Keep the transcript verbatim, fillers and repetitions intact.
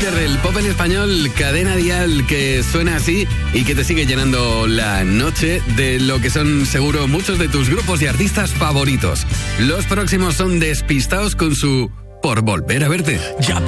líder del pop en español, Cadena Dial, que suena así y que te sigue llenando la noche de lo que son seguro muchos de tus grupos y artistas favoritos. Los próximos son Despistaos con su Por Volver a Verte. Ya